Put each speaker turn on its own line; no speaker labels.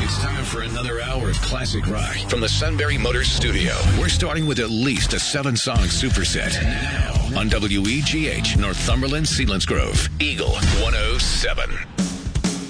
It's time for another hour of classic rock from the Sunbury Motors studio. We're starting with at least a 7-song superset. Now on WEGH, Northumberland, Selinsgrove, Eagle 107.